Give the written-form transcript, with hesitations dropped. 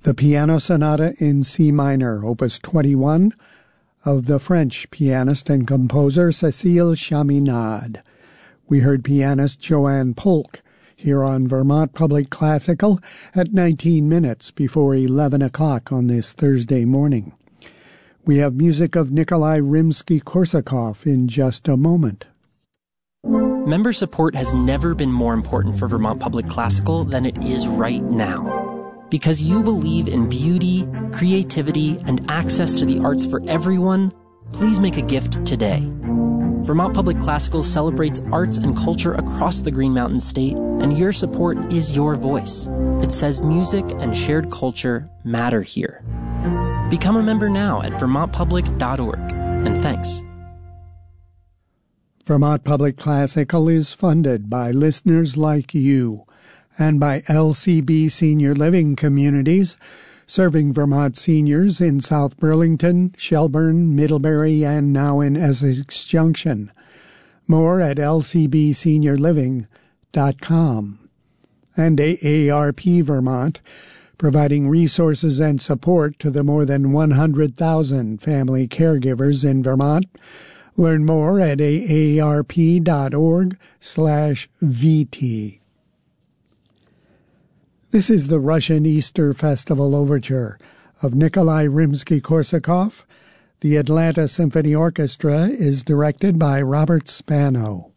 The Piano Sonata in C minor, Opus 21, of the French pianist and composer Cécile Chaminade. We heard pianist Joanne Polk here on Vermont Public Classical at 19 minutes before 11 o'clock on this Thursday morning. We have music of Nikolai Rimsky-Korsakov in just a moment. Member support has never been more important for Vermont Public Classical than it is right now. Because you believe in beauty, creativity, and access to the arts for everyone, please make a gift today. Vermont Public Classical celebrates arts and culture across the Green Mountain State, and your support is your voice. It says music and shared culture matter here. Become a member now at vermontpublic.org, and thanks. Vermont Public Classical is funded by listeners like you and by LCB Senior Living Communities, serving Vermont seniors in South Burlington, Shelburne, Middlebury, and now in Essex Junction. More at lcbseniorliving.com. And AARP Vermont, providing resources and support to the more than 100,000 family caregivers in Vermont. Learn more at aarp.org/VT. This is the Russian Easter Festival Overture of Nikolai Rimsky-Korsakov. The Atlanta Symphony Orchestra is directed by Robert Spano.